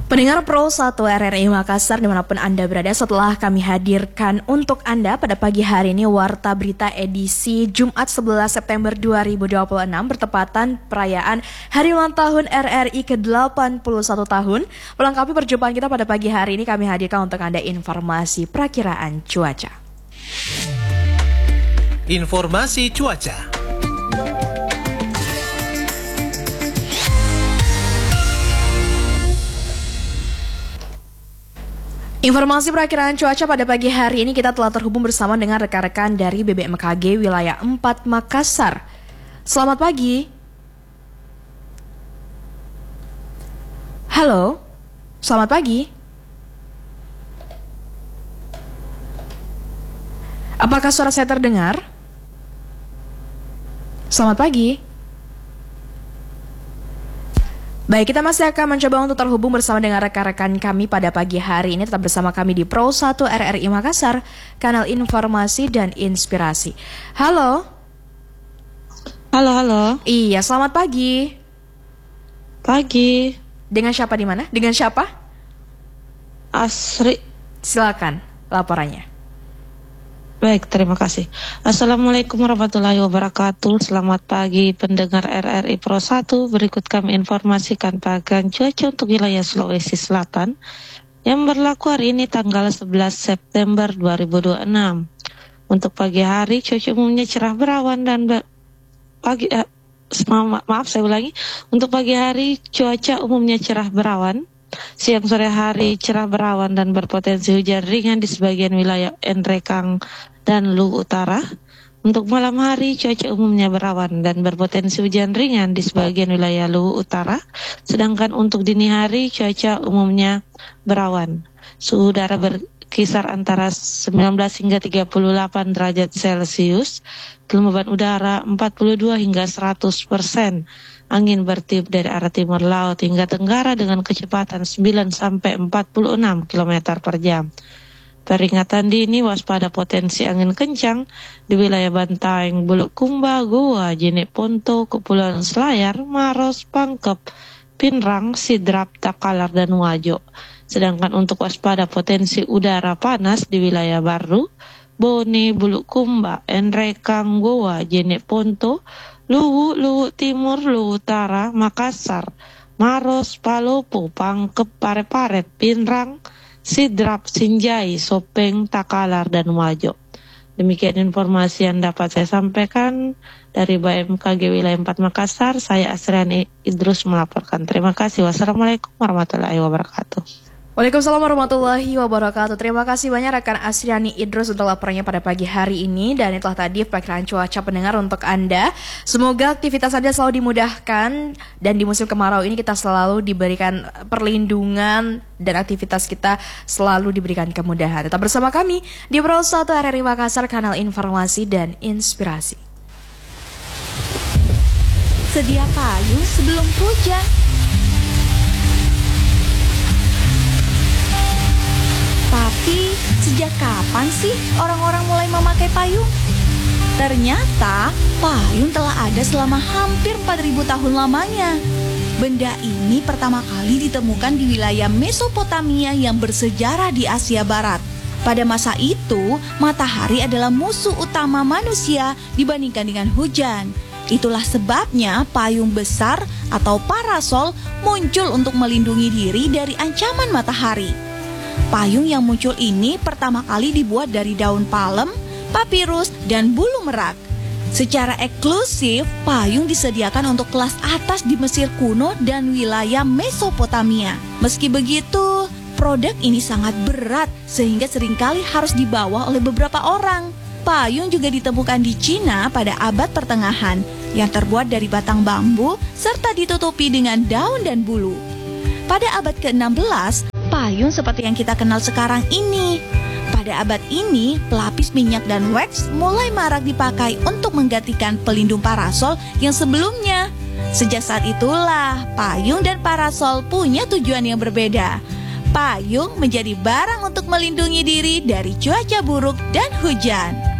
Pendengar Pro 1 RRI Makassar dimanapun Anda berada, setelah kami hadirkan untuk Anda pada pagi hari ini Warta Berita edisi Jumat 11 September 2026 bertepatan perayaan Hari Ulang Tahun RRI ke-81 tahun. Melengkapi perjumpaan kita pada pagi hari ini, kami hadirkan untuk Anda informasi perakiraan cuaca. Informasi cuaca. Informasi perakiraan cuaca pada pagi hari ini kita telah terhubung bersama dengan rekan-rekan dari BBMKG Wilayah 4 Makassar. Selamat pagi. Halo, selamat pagi. Apakah suara saya terdengar? Selamat pagi. Baik, kita masih akan mencoba untuk terhubung bersama dengan rekan-rekan kami pada pagi hari ini. Tetap bersama kami di Pro 1 RRI Makassar, kanal informasi dan inspirasi. Halo. Halo. Iya, selamat pagi. Pagi. Dengan siapa di mana? Dengan siapa? Asri. Silakan laporannya. Baik, terima kasih. Assalamualaikum warahmatullahi wabarakatuh. Selamat pagi pendengar RRI Pro 1. Berikut kami informasikan peragaan cuaca untuk wilayah Sulawesi Selatan yang berlaku hari ini tanggal 11 September 2026. Untuk pagi hari cuaca umumnya cerah berawan dan Untuk pagi hari cuaca umumnya cerah berawan. Siang sore hari cerah berawan dan berpotensi hujan ringan di sebagian wilayah Nrekang dan Luwu Utara. Untuk malam hari cuaca umumnya berawan dan berpotensi hujan ringan di sebagian wilayah Luwu Utara. Sedangkan untuk dini hari cuaca umumnya berawan. Suhu udara berkisar antara 19 hingga 38 derajat Celcius. Kelembaban udara 42 hingga 100%. Angin bertiup dari arah timur laut hingga tenggara dengan kecepatan 9 sampai 46 km per jam. Peringatan dini waspada potensi angin kencang di wilayah Bantaeng, Bulukumba, Goa, Jeneponto, Kepulauan Selayar, Maros, Pangkep, Pinrang, Sidrap, Takalar, dan Wajo. Sedangkan untuk waspada potensi udara panas di wilayah Baru, Bone, Bulukumba, Nrekang, Goa, Jeneponto, Luwu Timur, Luwu Utara, Makassar, Maros, Palopo, Pangkep, Pareparet, Pinrang, Sidrap, Sinjai, Sopeng, Takalar, dan Wajo. Demikian informasi yang dapat saya sampaikan dari BMKG Wilayah 4 Makassar. Saya Asriani Idrus melaporkan. Terima kasih. Wassalamualaikum warahmatullahi wabarakatuh. Waalaikumsalam warahmatullahi wabarakatuh. Terima kasih banyak rekan Asriani Idrus untuk laporannya pada pagi hari ini. Dan itulah tadi perakiraan cuaca pendengar untuk Anda. Semoga aktivitas Anda selalu dimudahkan. Dan di musim kemarau ini kita selalu diberikan perlindungan. Dan aktivitas kita selalu diberikan kemudahan. Tetap bersama kami di Pro 1 RRI Makassar, kanal informasi dan inspirasi. Sedia payung sebelum hujan. Tapi, sejak kapan sih orang-orang mulai memakai payung? Ternyata, payung telah ada selama hampir 4.000 tahun lamanya. Benda ini pertama kali ditemukan di wilayah Mesopotamia yang bersejarah di Asia Barat. Pada masa itu, matahari adalah musuh utama manusia dibandingkan dengan hujan. Itulah sebabnya payung besar atau parasol muncul untuk melindungi diri dari ancaman matahari. Payung yang muncul ini pertama kali dibuat dari daun palem, papirus, dan bulu merak. Secara eksklusif, payung disediakan untuk kelas atas di Mesir kuno dan wilayah Mesopotamia. Meski begitu, produk ini sangat berat sehingga seringkali harus dibawa oleh beberapa orang. Payung juga ditemukan di Cina pada abad pertengahan yang terbuat dari batang bambu serta ditutupi dengan daun dan bulu. Pada abad ke-16, payung seperti yang kita kenal sekarang ini. Pada abad ini, pelapis minyak dan wax mulai marak dipakai untuk menggantikan pelindung parasol yang sebelumnya. Sejak saat itulah, payung dan parasol punya tujuan yang berbeda. Payung menjadi barang untuk melindungi diri dari cuaca buruk dan hujan.